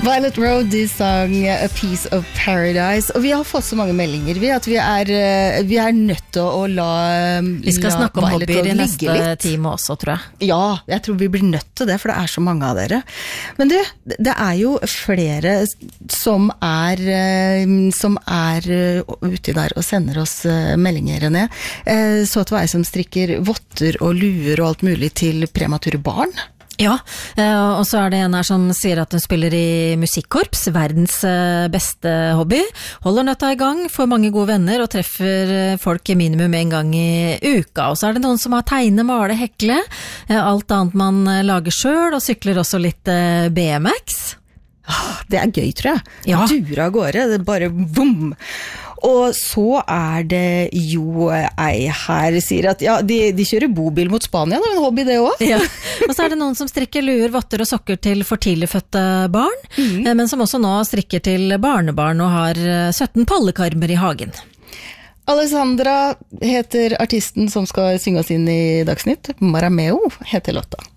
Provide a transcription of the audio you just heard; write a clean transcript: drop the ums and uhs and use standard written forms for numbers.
Violet Road, de sang A Piece of Paradise, og vi har fått så mange meldinger at vi er nødt til å la Vi skal snakke om hobbyer I neste time også, tror jeg. Ja, jeg tror vi blir nødt til det, for det så mange av dere. Men du, det jo flere som ute der og sender oss meldinger ned. Så at det som strikker votter og luer og alt mulig til premature barn. Ja, og så det en her som sier at hun spiller I musikkorps, verdens beste hobby, holder nøtta I gang, får mange gode venner og treffer folk minimum en gang I uka. Og så det noen som har tegne, male, hekle, alt annet man lager selv, og sykler også litt BMX. Det gøy, tror jeg. Ja. Durer av gårde, det bare boom! Og så det jo ei her sier at ja, de kjører bobil mot Spania, det en hobby det også. Ja. Og så det noen som strikker luer, votter og sokker til for tidlig fødte barn, men som også nå strikker til barnebarn og har 17 pollekarmer I hagen. Alessandra heter artisten som skal synge oss inn I Dagsnytt. Marameo heter låta.